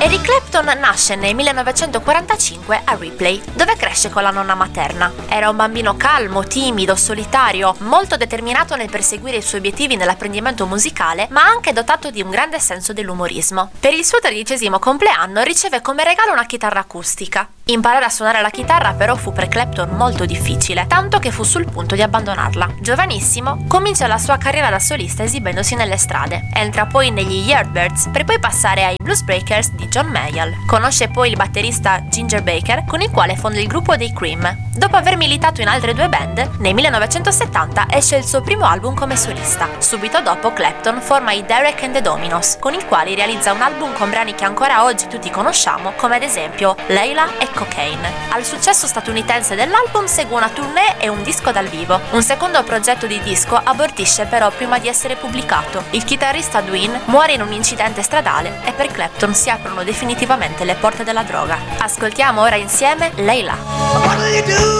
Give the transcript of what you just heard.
Eric Clapton nasce nel 1945 a Ripley, dove cresce con la nonna materna. Era un bambino calmo, timido, solitario, molto determinato nel perseguire i suoi obiettivi nell'apprendimento musicale, ma anche dotato di un grande senso dell'umorismo. Per il suo 13° compleanno riceve come regalo una chitarra acustica. Imparare a suonare la chitarra però fu per Clapton molto difficile, tanto che fu sul punto di abbandonarla. Giovanissimo, comincia la sua carriera da solista esibendosi nelle strade. Entra poi negli Yardbirds, per poi passare ai Blues Breakers di John Mayall. Conosce poi il batterista Ginger Baker, con il quale fonda il gruppo dei Cream. Dopo aver militato in altre 2 band, nel 1970 esce il suo primo album come solista. Subito dopo Clapton forma i Derek and the Dominos, con i quali realizza un album con brani che ancora oggi tutti conosciamo, come ad esempio Layla e Cocaine. Al successo statunitense dell'album segue una tournée e un disco dal vivo. Un secondo progetto di disco abortisce però prima di essere pubblicato. Il chitarrista Dwayne muore in un incidente stradale e per Clapton si aprono definitivamente le porte della droga. Ascoltiamo ora insieme Layla.